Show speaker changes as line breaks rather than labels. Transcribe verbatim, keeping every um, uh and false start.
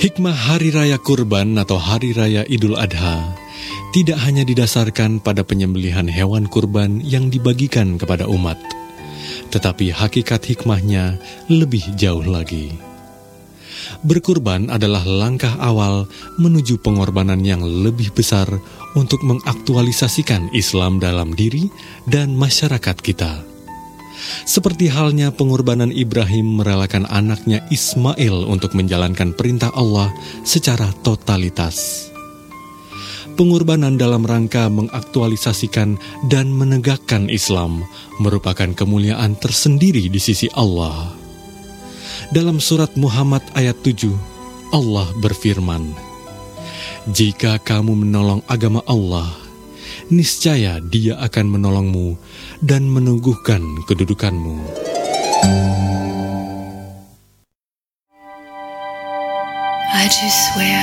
Hikmah Hari Raya Kurban atau Hari Raya Idul Adha tidak hanya didasarkan pada penyembelihan hewan kurban yang dibagikan kepada umat, tetapi hakikat hikmahnya lebih jauh lagi. Berkurban adalah langkah awal menuju pengorbanan yang lebih besar untuk mengaktualisasikan Islam dalam diri dan masyarakat kita. Seperti halnya pengorbanan Ibrahim merelakan anaknya Ismail untuk menjalankan perintah Allah secara totalitas. Pengorbanan dalam rangka mengaktualisasikan dan menegakkan Islam merupakan kemuliaan tersendiri di sisi Allah. Dalam surat Muhammad ayat tujuh, Allah berfirman, "Jika kamu menolong agama Allah, niscaya Dia akan menolongmu dan meneguhkan kedudukanmu."
I just swear